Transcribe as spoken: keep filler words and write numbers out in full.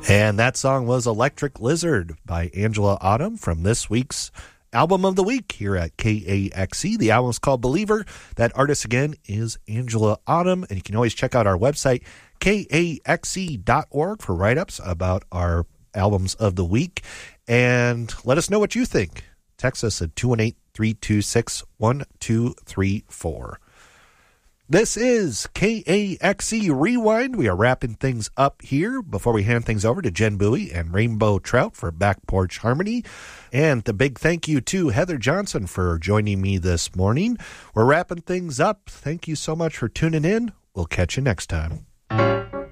And that song was Electric Lizard by Angela Autumn from this week's Album of the Week here at K A X E. The album is called Believer. That artist, again, is Angela Autumn. And you can always check out our website, K A X E dot org, for write-ups about our albums of the week. And let us know what you think. Text us at two one eight, three two six, one two three four. This is K A X E Rewind. We are wrapping things up here before we hand things over to Jen Bowie and Rainbow Trout for Back Porch Harmony. And the big thank you to Heather Johnson for joining me this morning. We're wrapping things up. Thank you so much for tuning in. We'll catch you next time.